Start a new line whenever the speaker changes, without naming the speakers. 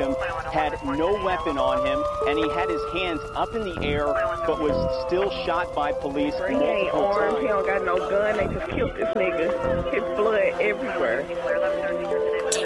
victim had no weapon on him, and he had his hands up in the air, but was still shot by police
He ain't
multiple
armed,
times.
he don't got no gun, they just killed this nigga. His blood everywhere.